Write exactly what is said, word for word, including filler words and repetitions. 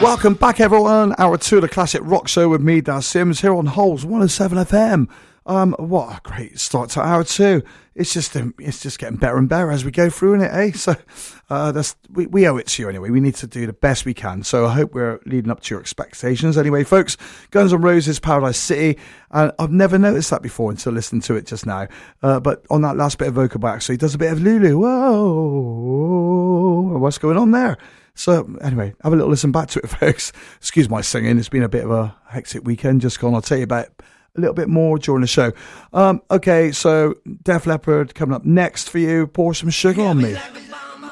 Welcome back, everyone. Hour two of the Classic Rock Show with me, Daz Sims, here on Holes one oh seven F M. Um, what a great start to hour two. It's just um, it's just getting better and better as we go through in it, eh? So uh, that's we, we owe it to you anyway. We need to do the best we can. So I hope we're leading up to your expectations. Anyway, folks, Guns N' Roses, Paradise City. And I've never noticed that before until listening to it just now. Uh, but on that last bit of vocal back, so he does a bit of Lulu. Whoa, what's going on there? So anyway, have a little listen back to it, folks. Excuse my singing. It's been a bit of a hectic weekend just gone. I'll tell you about it a little bit more during the show. Um, okay, so Def Leppard coming up next for you. Pour Some Sugar on Me.